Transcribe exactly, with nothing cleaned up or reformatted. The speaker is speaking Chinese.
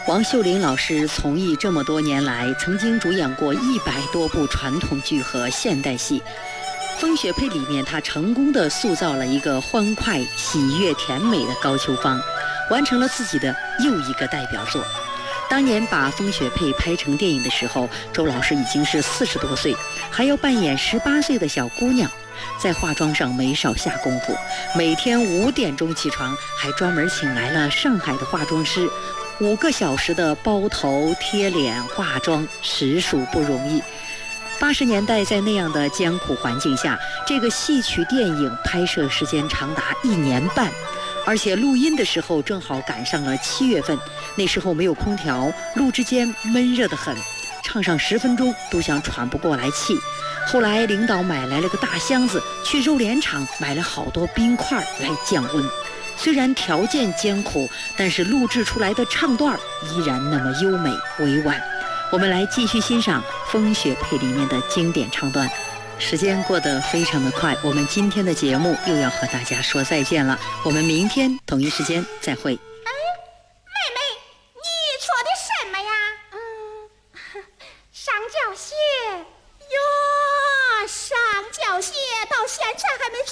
王秀林老师从艺这么多年来，曾经主演过一百多部传统剧和现代戏。《风雪配》里面，他成功地塑造了一个欢快、喜悦、甜美的高秋芳，完成了自己的又一个代表作。当年把《风雪配》拍成电影的时候，周老师已经是四十多岁，还要扮演十八岁的小姑娘，在化妆上没少下功夫。每天五点钟起床，还专门请来了上海的化妆师，五个小时的包头、贴脸、化妆，实属不容易。八十年代在那样的艰苦环境下，这个戏曲电影拍摄时间长达一年半，而且录音的时候正好赶上了七月份，那时候没有空调，录制间闷热得很，唱上十分钟都想喘不过来气。后来领导买来了个大箱子，去肉联厂买了好多冰块来降温。虽然条件艰苦，但是录制出来的唱段依然那么优美委婉。我们来继续欣赏《风雪配》里面的经典唱段。时间过得非常的快，我们今天的节目又要和大家说再见了，我们明天同一时间再会。 哎，妹妹，你说的什么呀？嗯，上脚鞋哟，上脚鞋到现在还没